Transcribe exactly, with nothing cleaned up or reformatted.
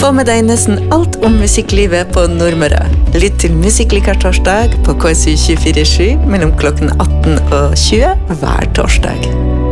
Få med deg nesten alt om musikklivet på Nordmøre. Lytt til Musikklikar torsdag på K S U tjuefire sju mellom klokken atten og tjue hver torsdag.